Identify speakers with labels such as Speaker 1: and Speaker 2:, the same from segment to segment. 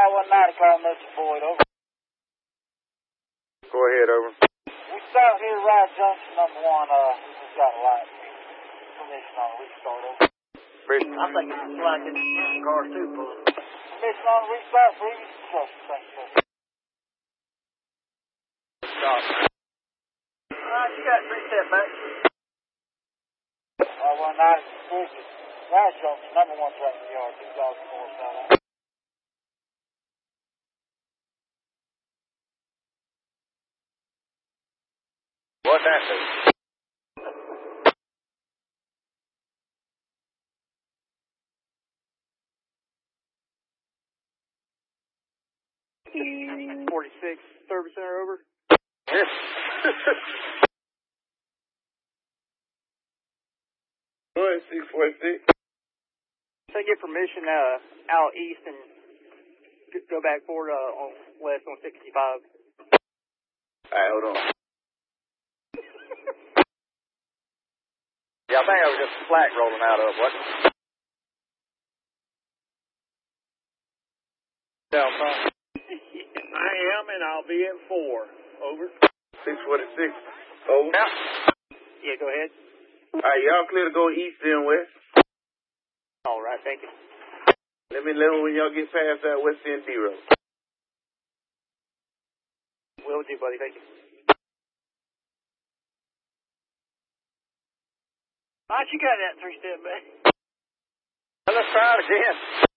Speaker 1: I-19 call Mr. Boyd, over.
Speaker 2: Go ahead, over.
Speaker 1: We start here right junction number 1, we just got a light. Permission on restart, over.
Speaker 2: Permission.
Speaker 1: I think it's like it's cars too, pulling. Permission on restart, please. Yes, thank you, sir.
Speaker 2: Stop.
Speaker 1: Alright, you got 3 step back. I-19 Bridges. Right junction number 1 traffic yard, 2004 south.
Speaker 2: What's that do?
Speaker 1: .46 Service Center, over.
Speaker 2: Yes. Go ahead, 646.
Speaker 1: Can I get permission out east and go back forward on west on 65?
Speaker 2: Alright, hold on. Yeah, I think I was just flat rolling out of, wasn't it? Down front.
Speaker 1: I am, and I'll be at 4. Over.
Speaker 2: 646. Over.
Speaker 1: Yeah, go ahead.
Speaker 2: Alright, y'all clear to go east and west.
Speaker 1: All right, thank you.
Speaker 2: Let me know when y'all get past that West End Road.
Speaker 1: Will do, buddy. Thank you. How'd you got that 3 step back?
Speaker 2: Well, let's try it again.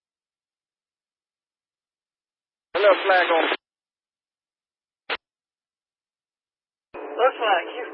Speaker 2: A little flag on.
Speaker 1: Looks like you